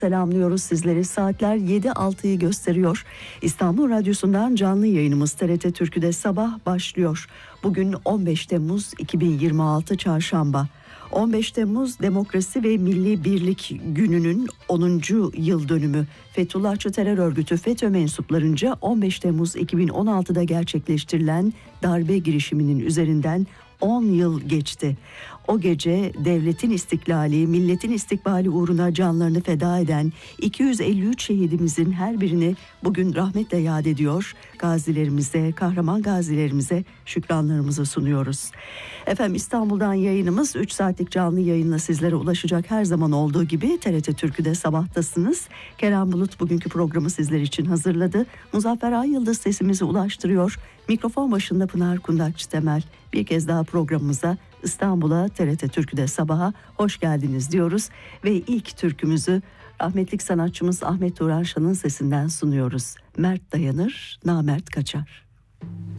Selamlıyoruz sizleri. Saatler 7.06'yı gösteriyor. İstanbul Radyosu'ndan canlı yayınımız TRT Türkü'de sabah başlıyor. Bugün 15 Temmuz 2026 Çarşamba. 15 Temmuz Demokrasi ve Milli Birlik Günü'nün 10. yıl dönümü. Fethullahçı terör örgütü FETÖ mensuplarınca 15 Temmuz 2016'da gerçekleştirilen darbe girişiminin üzerinden 10 yıl geçti. O gece devletin istiklali, milletin istikbali uğruna canlarını feda eden 253 şehidimizin her birini bugün rahmetle yad ediyor. Gazilerimize, kahraman gazilerimize şükranlarımızı sunuyoruz. Efendim İstanbul'dan yayınımız 3 saatlik canlı yayınla sizlere ulaşacak, her zaman olduğu gibi TRT Türkü'de sabahtasınız. Kerem Bulut bugünkü programı sizler için hazırladı. Muzaffer Ay Yıldız sesimizi ulaştırıyor. Mikrofon başında Pınar Kundaç Temel. Bir kez daha programımıza, İstanbul'a, TRT Türkü'de sabaha hoş geldiniz diyoruz. Ve ilk türkümüzü rahmetli sanatçımız Ahmet Turan Şan'ın sesinden sunuyoruz. Mert dayanır, namert kaçar.